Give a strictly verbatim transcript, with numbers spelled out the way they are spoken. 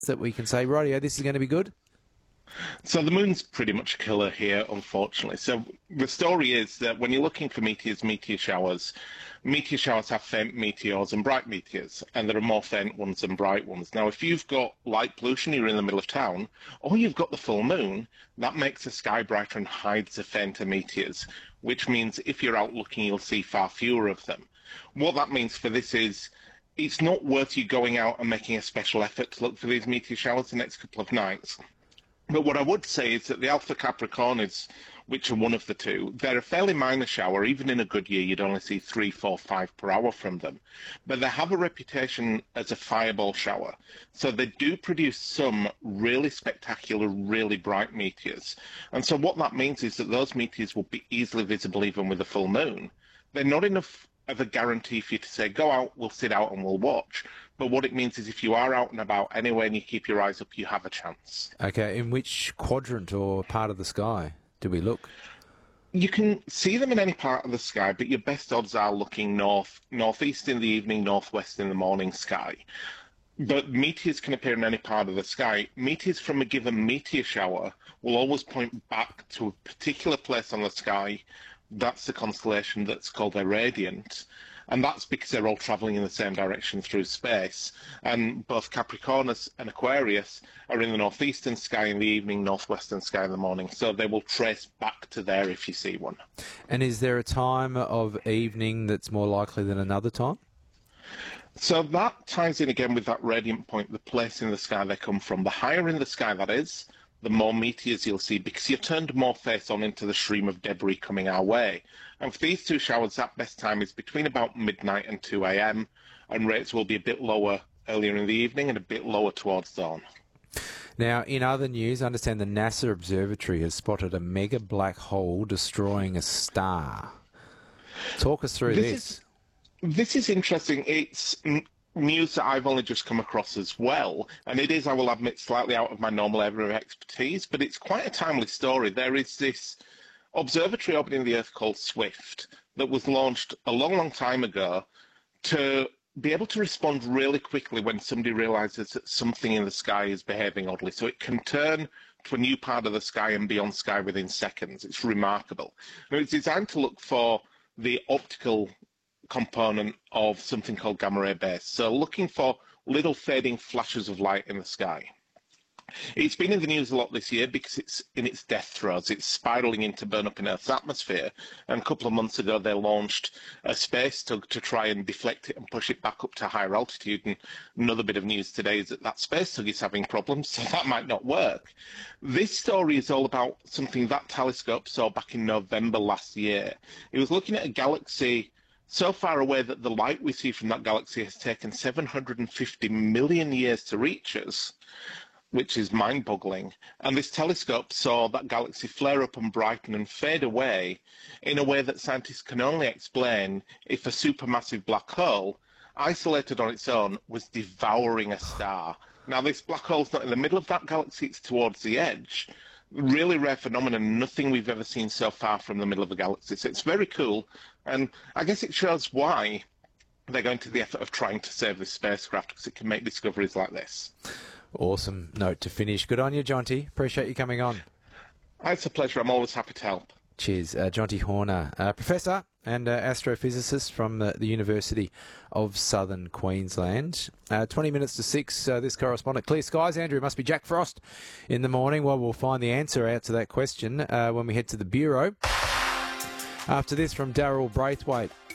that we can say, rightio, this is going to be good? So the moon's pretty much a killer here, unfortunately. So the story is that when you're looking for meteors, meteor showers, meteor showers have faint meteors and bright meteors, and there are more faint ones than bright ones. Now, if you've got light pollution, you're in the middle of town, or you've got the full moon, that makes the sky brighter and hides the fainter meteors, which means if you're out looking, you'll see far fewer of them. What that means for this is it's not worth you going out and making a special effort to look for these meteor showers the next couple of nights. But what I would say is that the Alpha Capricornis, which are one of the two, they're a fairly minor shower. Even in a good year, you'd only see three, four, five per hour from them. But they have a reputation as a fireball shower. So they do produce some really spectacular, really bright meteors. And so what that means is that those meteors will be easily visible even with a full moon. They're not enough of a guarantee for you to say, go out, we'll sit out and we'll watch. But what it means is if you are out and about anyway and you keep your eyes up, you have a chance. Okay, in which quadrant or part of the sky do we look? You can see them in any part of the sky, but your best odds are looking north, northeast in the evening, northwest in the morning sky. But meteors can appear in any part of the sky. Meteors from a given meteor shower will always point back to a particular place on the sky. That's the constellation that's called a radiant. And that's because they're all travelling in the same direction through space. And both Capricornus and Aquarius are in the northeastern sky in the evening, northwestern sky in the morning. So they will trace back to there if you see one. And is there a time of evening that's more likely than another time? So that ties in again with that radiant point, the place in the sky they come from. The higher in the sky that is, the more meteors you'll see, because you're turned more face on into the stream of debris coming our way. And for these two showers, that best time is between about midnight and two a m, and rates will be a bit lower earlier in the evening and a bit lower towards dawn. Now, in other news, I understand the NASA Observatory has spotted a mega black hole destroying a star. Talk us through this. This is, this is interesting. It's news that I've only just come across as well, and it is, I will admit, slightly out of my normal area of expertise, but it's quite a timely story. There is this observatory orbiting the Earth called SWIFT that was launched a long, long time ago to be able to respond really quickly when somebody realizes that something in the sky is behaving oddly. So it can turn to a new part of the sky and beyond sky within seconds. It's remarkable. And it's designed to look for the optical component of something called gamma ray base. So looking for little fading flashes of light in the sky. It's been in the news a lot this year because it's in its death throes. It's spiraling in to burn up in Earth's atmosphere. And a couple of months ago, they launched a space tug to try and deflect it and push it back up to higher altitude. And another bit of news today is that that space tug is having problems, so that might not work. This story is all about something that telescope saw back in November last year. It was looking at a galaxy so far away that the light we see from that galaxy has taken seven hundred fifty million years to reach us, which is mind-boggling. And this telescope saw that galaxy flare up and brighten and fade away in a way that scientists can only explain if a supermassive black hole, isolated on its own, was devouring a star. Now, this black hole's not in the middle of that galaxy, it's towards the edge. Really rare phenomenon, nothing we've ever seen so far from the middle of a galaxy. So it's very cool, and I guess it shows why they're going to the effort of trying to save this spacecraft, because it can make discoveries like this. Awesome note to finish. Good on you, Jonty. Appreciate you coming on. It's a pleasure. I'm always happy to help. Cheers. Uh, Jonty Horner, uh, Professor and uh, astrophysicist from the, the University of Southern Queensland. Uh, twenty minutes to six, uh, this correspondent. Clear skies, Andrew. It must be Jack Frost in the morning. Well, we'll find the answer out to that question uh, when we head to the Bureau. After this from Daryl Braithwaite.